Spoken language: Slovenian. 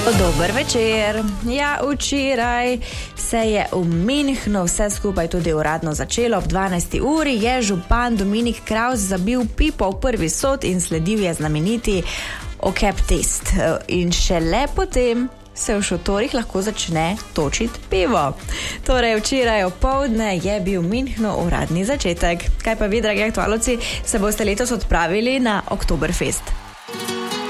Dober večer. Ja, včeraj se je v Münchnu vse skupaj tudi uradno začelo. Ob 12. uri je župan Dominik Kraus zabil pipo v prvi sod in sledil je znameniti OCAP test. In šele potem se v šotorih lahko začne točiti pivo. Torej, včeraj opoldne je bil v Münchnu uradni začetek. Kaj pa vi, dragi aktualci, se boste letos odpravili na Oktoberfest?